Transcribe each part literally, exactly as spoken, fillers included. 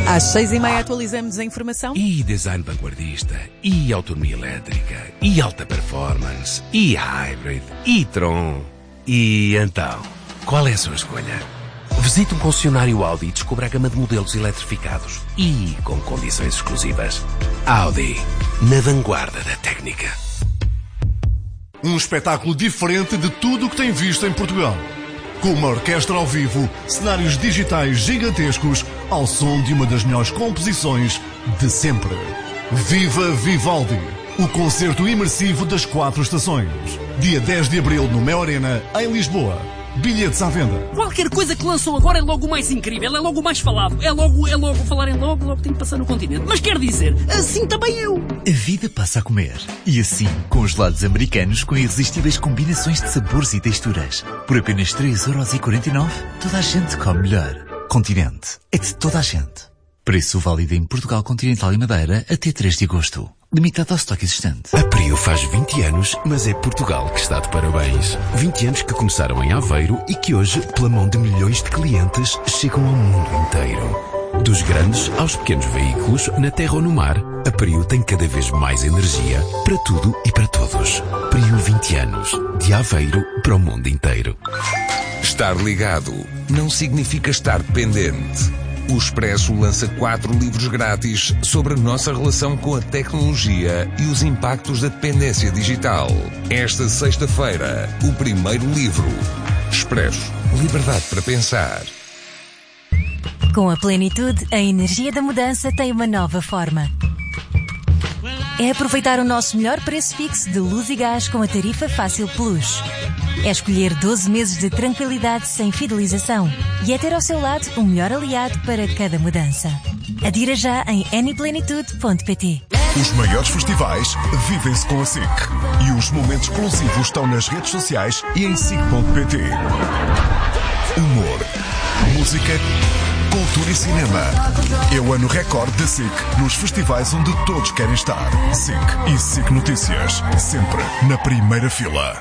Às seis e meia atualizamos a informação. E design vanguardista, e autonomia elétrica, e alta performance, e hybrid, e Tron. E então, qual é a sua escolha? Visite um concessionário Audi e descubra a gama de modelos eletrificados e com condições exclusivas. Audi, na vanguarda da técnica. Um espetáculo diferente de tudo o que tem visto em Portugal. Com uma orquestra ao vivo, cenários digitais gigantescos, ao som de uma das melhores composições de sempre. Viva Vivaldi, o concerto imersivo das quatro estações. Dia dez de abril no Mel Arena, em Lisboa. Bilhetes à venda. Qualquer coisa que lançam agora é logo o mais incrível, é logo o mais falado, é logo, é logo, falar em logo, logo tem que passar no continente. Mas quer dizer, assim também eu. A vida passa a comer. E assim, com gelados americanos com irresistíveis combinações de sabores e texturas. Por apenas três euros e quarenta e nove, toda a gente come melhor. Continente. É de toda a gente. Preço válido em Portugal Continental e Madeira até três de agosto. Limitado ao estoque existente. A Prio faz vinte anos, mas é Portugal que está de parabéns. vinte anos que começaram em Aveiro e que hoje, pela mão de milhões de clientes, chegam ao mundo inteiro. Dos grandes aos pequenos veículos, na terra ou no mar, a Prio tem cada vez mais energia para tudo e para todos. Prio vinte anos, de Aveiro para o mundo inteiro. Estar ligado não significa estar dependente. O Expresso lança quatro livros grátis sobre a nossa relação com a tecnologia e os impactos da dependência digital. Esta sexta-feira, o primeiro livro. Expresso. Liberdade para pensar. Com a Plenitude, a energia da mudança tem uma nova forma. É aproveitar o nosso melhor preço fixo de luz e gás com a tarifa Fácil Plus. É escolher doze meses de tranquilidade sem fidelização. E é ter ao seu lado o melhor aliado para cada mudança. Adira já em aniplenitude ponto pt. Os maiores festivais vivem-se com a SIC. E os momentos exclusivos estão nas redes sociais e em sic ponto pt. Humor, música, cultura e cinema. É o ano recorde da SIC nos festivais onde todos querem estar. SIC e SIC Notícias, sempre na primeira fila.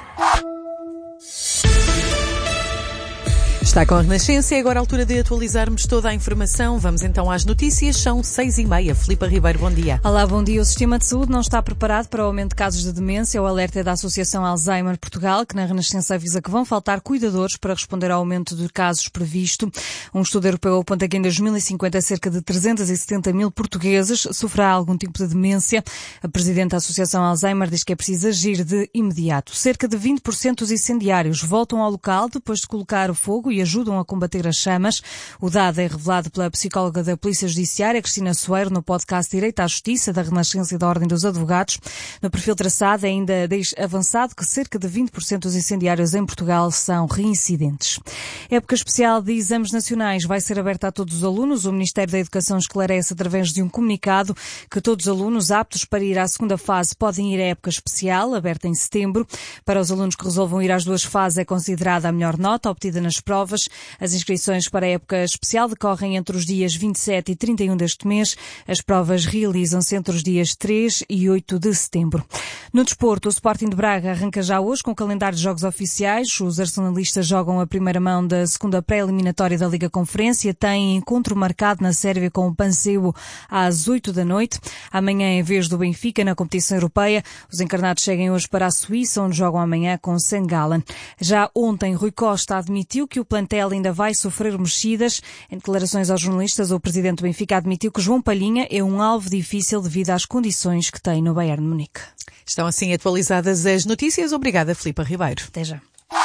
Está com a Renascença e agora a altura de atualizarmos toda a informação. Vamos então às notícias, são seis e meia. Filipe Ribeiro, bom dia. Olá, bom dia. O sistema de saúde não está preparado para o aumento de casos de demência. O alerta é da Associação Alzheimer Portugal, que na Renascença avisa que vão faltar cuidadores para responder ao aumento de casos previsto. Um estudo europeu aponta que em dois mil e cinquenta cerca de trezentos e setenta mil portugueses sofrerá algum tipo de demência. A presidente da Associação Alzheimer diz que é preciso agir de imediato. Cerca de vinte por cento dos incendiários voltam ao local depois de colocar o fogo e ajudam a combater as chamas. O dado é revelado pela psicóloga da Polícia Judiciária, Cristina Soeiro, no podcast Direito à Justiça da Renascença e da Ordem dos Advogados. No perfil traçado é ainda avançado que cerca de vinte por cento dos incendiários em Portugal são reincidentes. Época especial de exames nacionais vai ser aberta a todos os alunos. O Ministério da Educação esclarece através de um comunicado que todos os alunos aptos para ir à segunda fase podem ir à época especial, aberta em setembro. Para os alunos que resolvam ir às duas fases é considerada a melhor nota obtida nas provas. As inscrições para a época especial decorrem entre os dias vinte e sete e trinta e um deste mês. As provas realizam-se entre os dias três e oito de setembro. No desporto, o Sporting de Braga arranca já hoje com o calendário de jogos oficiais. Os arsenalistas jogam a primeira mão da segunda pré-eliminatória da Liga Conferência. Têm encontro marcado na Sérvia com o Panseu às oito da noite. Amanhã, em vez do Benfica, na competição europeia, os encarnados seguem hoje para a Suíça, onde jogam amanhã com Saint Gallen. Já ontem, Rui Costa admitiu que o plantel ainda vai sofrer mexidas. Em declarações aos jornalistas, o presidente do Benfica admitiu que João Palhinha é um alvo difícil devido às condições que tem no Bayern de Munique. Estão assim atualizadas as notícias. Obrigada, Filipe Ribeiro. Até já.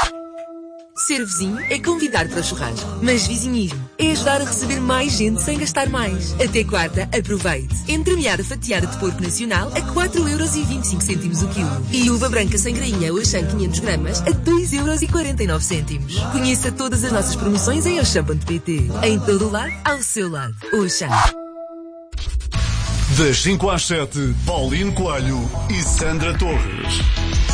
Ser vizinho é convidar para o churrasco, mas vizinhismo é ajudar a receber mais gente sem gastar mais. Até quarta, aproveite. Entremeada fatiada de porco nacional a quatro euros e vinte e cinco cêntimos o quilo. E uva branca sem grainha Auchan quinhentos gramas a dois euros e quarenta e nove cêntimos. Conheça todas as nossas promoções em auchan ponto pt. Em todo o lado, ao seu lado. Auchan. Das cinco às sete, Paulinho Coelho e Sandra Torres.